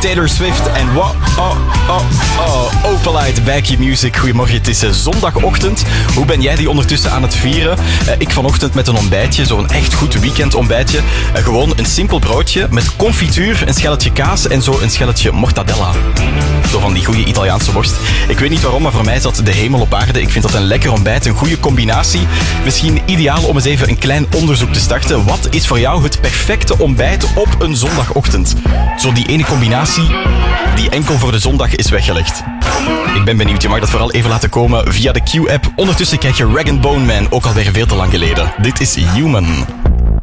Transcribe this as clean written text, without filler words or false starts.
Taylor Swift en Opalite, Back Your Music. Goedemorgen, het is zondagochtend. Hoe ben jij die ondertussen aan het vieren? Ik vanochtend met een ontbijtje, zo'n echt goed weekendontbijtje. Gewoon een simpel broodje met confituur, een schelletje kaas en zo een schelletje mortadella. Zo van die goede Italiaanse worst. Ik weet niet waarom, maar voor mij is dat de hemel op aarde. Ik vind dat een lekker ontbijt, een goede combinatie. Misschien ideaal om eens even een klein onderzoek te starten. Wat is voor jou het perfecte ontbijt op een zondagochtend? Zo die ene combinatie die enkel voor de zondag is weggelegd. Ik ben benieuwd, je mag dat vooral even laten komen via de Q-app. Ondertussen krijg je Rag & Bone Man, ook alweer veel te lang geleden. Dit is Human.